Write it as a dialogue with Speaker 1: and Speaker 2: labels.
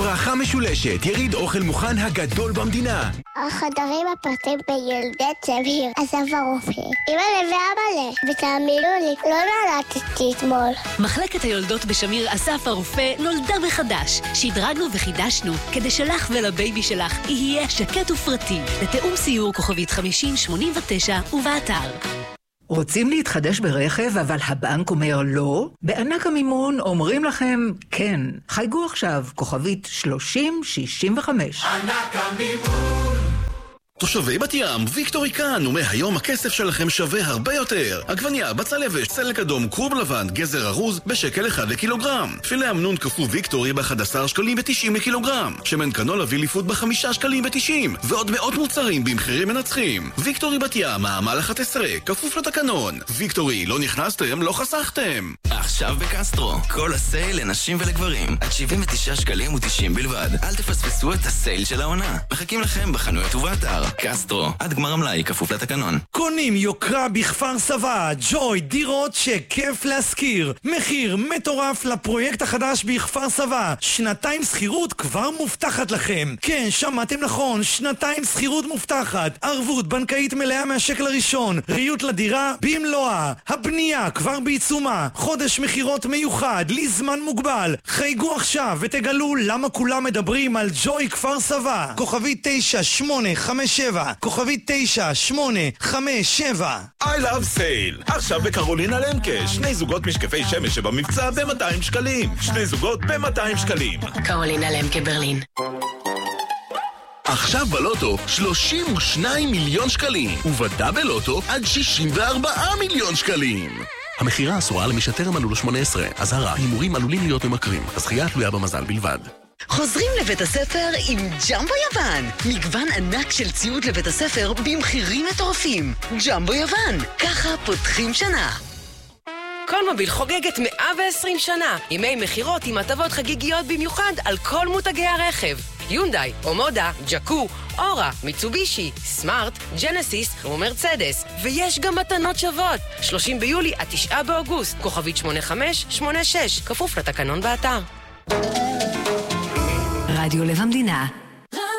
Speaker 1: ברכה משולשת, יריד אוכל מוכן הגדול במדינה.
Speaker 2: החדרים הפרטיים בילדי צמיר, אסף הרופא. אמא ואבא ותאמינו לי, לא נולדתי אתמול.
Speaker 3: מחלקת היולדות בשמיר אסף הרופא נולדה מחדש. שדרגנו וחידשנו כדי שלך ולבייבי שלך יהיה שקט ופרטי. לתאום סיור כוכבית 5089 ובאתר.
Speaker 4: רוצים להתחדש ברכב, אבל הבנק אומר לא? בענק המימון אומרים לכם כן. חייגו עכשיו, כוכבית 3065.
Speaker 5: ענק המימון.
Speaker 6: תושבי בת ים, ויקטורי כאן, ומהיום הכסף שלכם שווה הרבה יותר. עגבניה, בצל יבש, סלק אדום, קרוב לבן, גזר ארוז, בשקל 1 לקילוגרם. פילה אמנון קפוא ויקטורי ב11 שקלים ו90 לקילוגרם. שמן קנולה ויליפוד ב5 שקלים ו90. ועוד מאות מוצרים במחירים מנצחים. ויקטורי בת ים, העמל 11, כפוף לתקנון. ויקטורי, לא נכנסתם, לא חסכתם.
Speaker 7: עכשיו בקסטרו, כל הסייל לנשים ולגברים. עד 79 שקלים ו90 בלבד. אל תפספסו את הסייל של העונה. מחכים לכם בחנויות ובאתר. קסטרו, עד גמר המלאי, כפוף לתקנון.
Speaker 8: קונים יוקרה בכפר סבא, ג'וי, דירות שכיף להשכיר. מחיר מטורף לפרויקט החדש בכפר סבא. 2 שכירות כבר מובטחת לכם. כן, שמעתם נכון, 2 שכירות מובטחת. ערבות בנקאית מלאה מהשקל הראשון. ריהוט לדירה במלואה. הבנייה כבר בעיצומה. חודש מחירות מיוחד, לזמן מוגבל. חייגו עכשיו ותגלו למה כולם מדברים על ג'וי כפר סבא. כוכבית 9857, כוכבית 9857.
Speaker 9: I love sale. עכשיו בקרולינה למקה, 2 זוגות משקפי שמש שבמבצע ב-200 שקלים. 2 זוגות ב-200 שקלים.
Speaker 3: קרולינה למקה ברלין.
Speaker 6: עכשיו בלוטו 32 מיליון שקלים, ובדאבל לוטו עד 64 מיליון שקלים. המחירה אסורה למי שטרם מלאו לו 18. אזהרה, הימורים עלולים להיות ממכרים. הזכייה תלויה במזל בלבד.
Speaker 3: חוזרים לבית הספר עם ג'מבו יוון. מגוון ענק של ציוד לבית הספר במחירים מטורפים. ג'מבו יוון, ככה פותחים שנה.
Speaker 10: כל מוביל חוגגת 120 שנה. ימי מחירות עם הטבות חגיגיות במיוחד על כל מותגי הרכב. יונדאי, אומודה, ג'קו, אורה, מיצובישי, סמארט, ג'נסיס ומרצדס. ויש גם מתנות שוות. 30 ביולי עד 9 באוגוסט. כוכבית 8586, כפוף לתקנון באתר.
Speaker 3: רדיו לב המדינה.